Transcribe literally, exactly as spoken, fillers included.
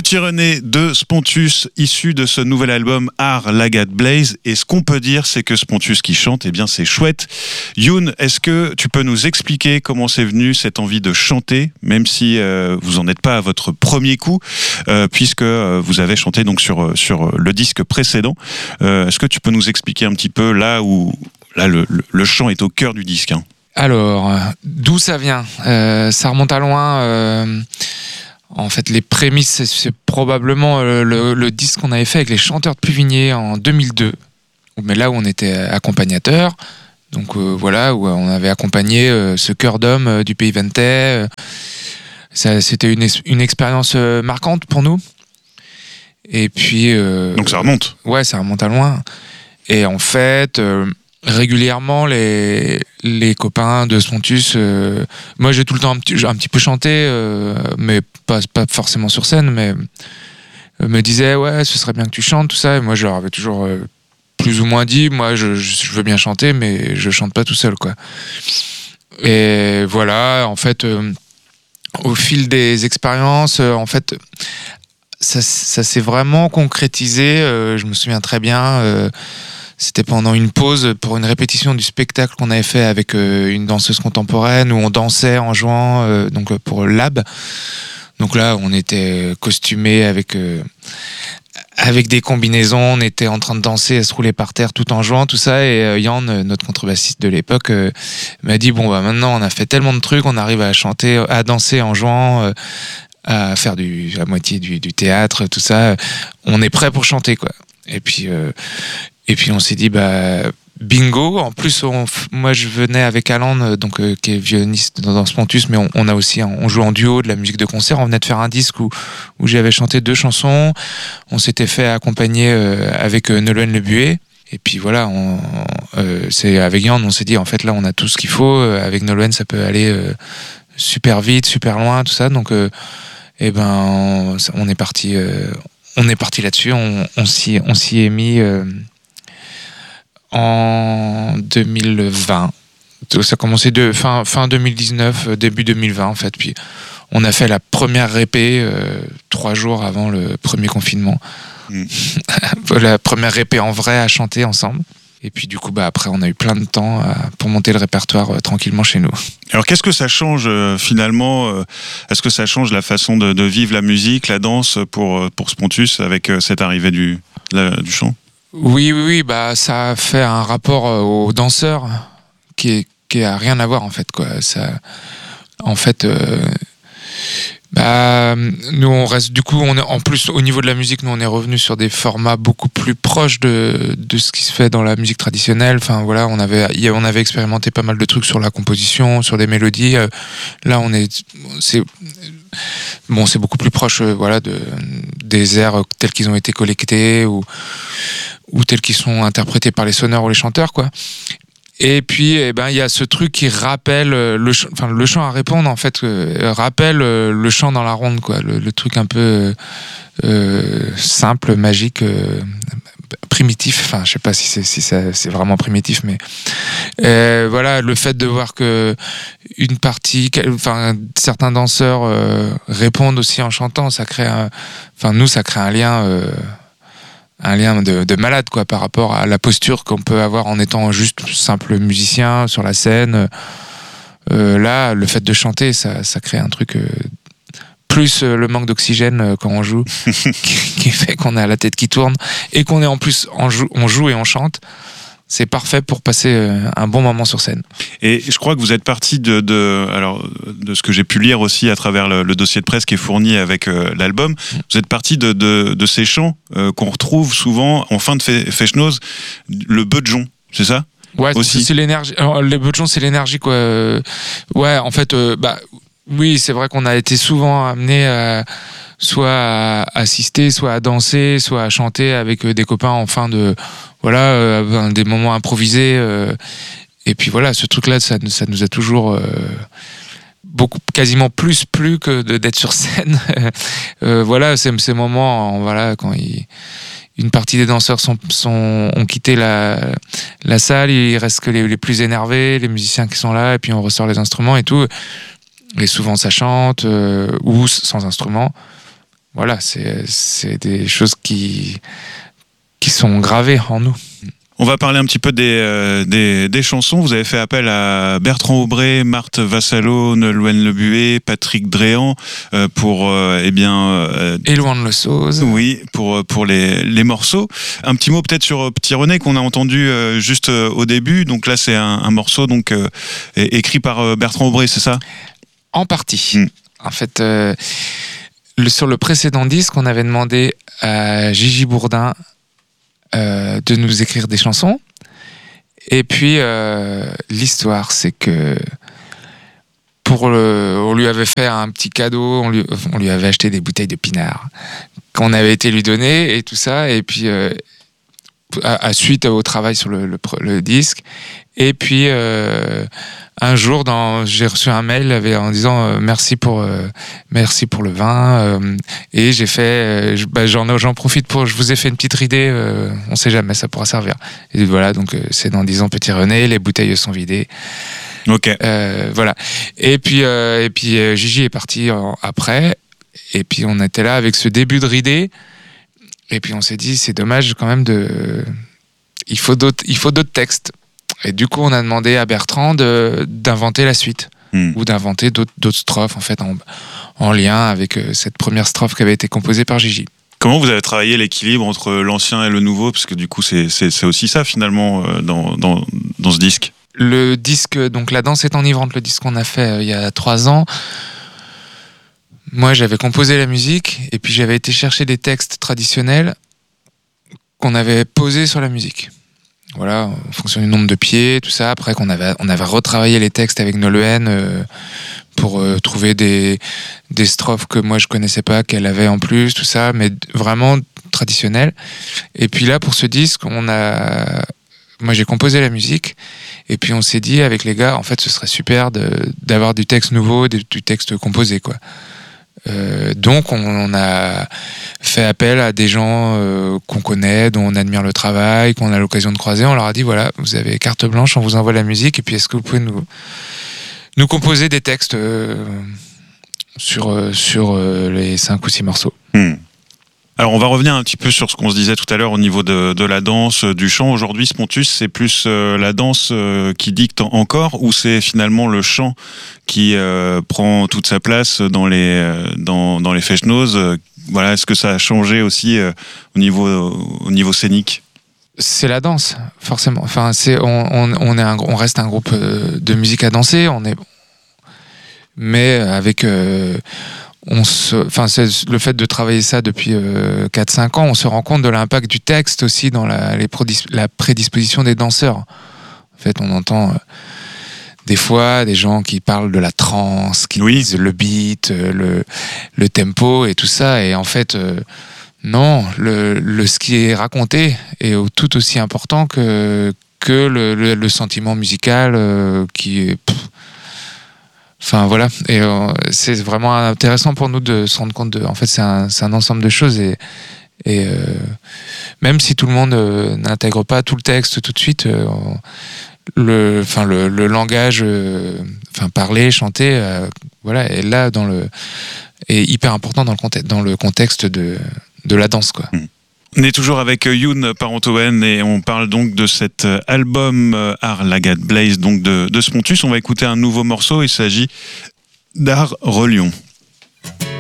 Petit René de Spontus, issu de ce nouvel album Art Lagat Blaze. Et ce qu'on peut dire, c'est que Spontus qui chante, eh bien c'est chouette. Youn, est-ce que tu peux nous expliquer comment c'est venu cette envie de chanter, même si euh, vous en êtes pas à votre premier coup, euh, puisque euh, vous avez chanté donc sur sur le disque précédent. Euh, est-ce que tu peux nous expliquer un petit peu là où là le, le, le chant est au cœur du disque, hein. Alors, d'où ça vient ? euh, Ça remonte à loin. Euh... En fait, les prémices, c'est, c'est probablement le, le, le disque qu'on avait fait avec les Chanteurs de Pluvigné en deux mille deux. Mais là où on était accompagnateur, donc euh, voilà, où on avait accompagné euh, ce chœur d'hommes euh, du Pays Ventais. Ça, c'était une, une expérience euh, marquante pour nous. Et puis... Euh, donc ça remonte. Ouais, ça remonte à loin. Et en fait... Euh, régulièrement les les copains de Spontus, euh, moi j'ai tout le temps un petit, un petit peu chanté, euh, mais pas pas forcément sur scène, mais euh, me disaient ouais ce serait bien que tu chantes tout ça, et moi je leur avais toujours euh, plus ou moins dit moi je, je veux bien chanter mais je chante pas tout seul quoi. Et voilà, en fait euh, au fil des expériences, euh, en fait ça ça s'est vraiment concrétisé. Euh, je me souviens très bien. Euh, C'était pendant une pause pour une répétition du spectacle qu'on avait fait avec euh, une danseuse contemporaine où on dansait en jouant euh, donc pour Lab. Donc là, on était costumés avec euh, avec des combinaisons, on était en train de danser, à se rouler par terre tout en jouant, tout ça. Et euh, Yann, notre contrebassiste de l'époque, euh, m'a dit bon bah maintenant on a fait tellement de trucs, on arrive à chanter, à danser en jouant. Euh, à faire du, à moitié du, du théâtre, tout ça. On est prêt pour chanter quoi. Et puis euh, Et puis on s'est dit bah bingo. En plus, on, moi je venais avec Alan, donc euh, qui est violoniste dans, dans Spontus, mais on, on a aussi on joue en duo de la musique de concert. On venait de faire un disque où où j'avais chanté deux chansons. On s'était fait accompagner euh, avec euh, Nolwenn Le Buet. Et puis voilà, on, euh, c'est avec Yann, on s'est dit en fait là on a tout ce qu'il faut. Avec Nolwenn, ça peut aller euh, super vite, super loin, tout ça. Donc euh, et ben on, on est parti, euh, on est parti là-dessus. On, on s'y on s'y est mis. Euh, en deux mille vingt. Ça a commencé de fin, fin deux mille dix-neuf, début deux mille vingt en fait. Puis on a fait la première répé euh, trois jours avant le premier confinement. Mmh. La première répé en vrai à chanter ensemble. Et puis du coup, bah, après, on a eu plein de temps euh, pour monter le répertoire euh, tranquillement chez nous. Alors qu'est-ce que ça change euh, finalement euh, Est-ce que ça change la façon de, de vivre la musique, la danse pour, pour Spontus avec euh, cette arrivée du, la, du chant ? Oui, oui, oui, bah ça fait un rapport aux danseurs qui est, qui a rien à voir en fait quoi. Ça, en fait, euh, bah nous on reste du coup on est en plus au niveau de la musique, nous on est revenu sur des formats beaucoup plus proches de de ce qui se fait dans la musique traditionnelle. Enfin voilà, on avait on avait expérimenté pas mal de trucs sur la composition, sur des mélodies. Là on est c'est bon c'est beaucoup plus proche voilà de des airs tels qu'ils ont été collectés ou ou tels qu'ils sont interprétés par les sonneurs ou les chanteurs quoi. Et puis eh ben il y a ce truc qui rappelle le ch- enfin le chant à répondre en fait euh, rappelle le chant dans la ronde quoi, le, le truc un peu euh, simple, magique, euh, primitif, enfin je sais pas si c'est si ça, c'est vraiment primitif mais euh, voilà, le fait de voir que une partie enfin certains danseurs euh, répondent aussi en chantant, ça crée un enfin nous ça crée un lien euh, un lien de, de malade quoi par rapport à la posture qu'on peut avoir en étant juste simple musicien sur la scène. Euh, là, le fait de chanter, ça, ça crée un truc euh, plus euh, le manque d'oxygène euh, quand on joue, qui, qui fait qu'on a la tête qui tourne et qu'on est en plus on joue, on joue et on chante. C'est parfait pour passer euh, un bon moment sur scène. Et je crois que vous êtes parti de, de, alors, de ce que j'ai pu lire aussi à travers le, le dossier de presse qui est fourni avec euh, l'album. Mmh. Vous êtes parti de, de, de ces chants euh, qu'on retrouve souvent en fin de Fechnaz, le Beudjon, c'est ça ? Ouais, aussi. C'est l'énergie. Alors, les Beudjon, c'est l'énergie quoi. Euh, ouais, en fait, euh, bah oui, c'est vrai qu'on a été souvent amené à soit à assister, soit à danser, soit à chanter avec des copains en fin de voilà euh, des moments improvisés. Euh, et puis voilà, ce truc-là, ça, ça nous a toujours euh, beaucoup, quasiment plus plu que de, d'être sur scène. euh, voilà, c'est ces moments, voilà, quand il, une partie des danseurs sont, sont, ont quitté la, la salle, il reste que les, les plus énervés, les musiciens qui sont là, et puis on ressort les instruments et tout. Et souvent ça chante euh, ou sans instrument. voilà, c'est, c'est des choses qui, qui sont gravées en nous. On va parler un petit peu des, euh, des, des chansons. Vous avez fait appel à Bertrand Aubré, Marthe Vassalo, Nolwenn Lebué, Patrick Dréan euh, pour euh, eh bien euh, Éloigne le Sauze. Oui, pour pour les les morceaux. Un petit mot peut-être sur Petit René qu'on a entendu euh, juste euh, au début. Donc là, c'est un, un morceau donc euh, écrit par euh, Bertrand Aubré, c'est ça ? En partie. Mm. En fait, euh, le, sur le précédent disque, on avait demandé à Gigi Bourdin Euh, de nous écrire des chansons. Et puis euh, l'histoire, c'est que pour le, on lui avait fait un petit cadeau, on lui, on lui avait acheté des bouteilles de pinard qu'on avait été lui donner et tout ça. Et puis euh, à, à suite au travail sur le, le, le disque. Et puis euh, un jour, dans, j'ai reçu un mail en disant euh, merci pour euh, merci pour le vin euh, et j'ai fait euh, bah, j'en j'en profite pour je vous ai fait une petite ridée, euh, on sait jamais, ça pourra servir. Et voilà, donc euh, c'est dans dix ans Petit René, les bouteilles sont vidées. Ok. Euh, voilà. Et puis euh, et puis euh, Gigi est parti en, après. Et puis on était là avec ce début de ridée. Et puis on s'est dit c'est dommage quand même de il faut d'autres il faut d'autres textes. Et du coup, on a demandé à Bertrand de, d'inventer la suite, mmh. ou d'inventer d'autres, d'autres strophes en fait en, en lien avec euh, cette première strophe qui avait été composée par Gigi. Comment vous avez travaillé l'équilibre entre l'ancien et le nouveau ? Parce que du coup, c'est, c'est, c'est aussi ça finalement euh, dans, dans, dans ce disque. Le disque, donc La danse est enivrante, le disque qu'on a fait euh, il y a trois ans. Moi, j'avais composé la musique et puis j'avais été chercher des textes traditionnels qu'on avait posés sur la musique. Voilà, en fonction du nombre de pieds, tout ça. Après qu'on avait, on avait retravaillé les textes avec Nolwenn euh, pour euh, trouver des, des strophes que moi je connaissais pas, qu'elle avait en plus, tout ça, mais vraiment traditionnel. Et puis là, pour ce disque, on a, moi j'ai composé la musique, et puis on s'est dit avec les gars, en fait, ce serait super de, d'avoir du texte nouveau, du, du texte composé, quoi. Euh, donc on, on a fait appel à des gens euh, qu'on connaît, dont on admire le travail, qu'on a l'occasion de croiser. On leur a dit voilà, vous avez carte blanche, on vous envoie la musique, et puis est-ce que vous pouvez nous nous composer des textes euh, sur euh, sur euh, les cinq ou six morceaux. Hmm. Alors on va revenir un petit peu sur ce qu'on se disait tout à l'heure au niveau de, de la danse, du chant. Aujourd'hui, Spontus, c'est plus euh, la danse euh, qui dicte encore, ou c'est finalement le chant qui euh, prend toute sa place dans les euh, dans dans les Feshnoz. euh, Voilà, est-ce que ça a changé aussi euh, au niveau au niveau scénique ? C'est la danse, forcément. Enfin, c'est on on, on est un, on reste un groupe de musique à danser. On est mais avec euh, on se, enfin, c'est le fait de travailler ça depuis euh, quatre cinq ans, on se rend compte de l'impact du texte aussi dans la, les prodis- la prédisposition des danseurs. En fait, on entend euh, des fois des gens qui parlent de la trance, qui oui. disent le beat, euh, le, le tempo et tout ça. Et en fait, euh, non, le, le, ce qui est raconté est tout aussi important que, que le, le, le sentiment musical euh, qui est... Pff, Enfin voilà, et euh, c'est vraiment intéressant pour nous de se rendre compte de. En fait, c'est un, c'est un ensemble de choses et, et euh, même si tout le monde euh, n'intègre pas tout le texte tout de suite, euh, le, enfin le, le langage, euh, enfin parler, chanter, euh, voilà, est là dans le est hyper important dans le contexte, dans le contexte de de la danse, quoi. Mmh. On est toujours avec Youn Parentoen et on parle donc de cet album Art Lagat Blaze, donc de, de Spontus. On va écouter un nouveau morceau, il s'agit d'Art Relion.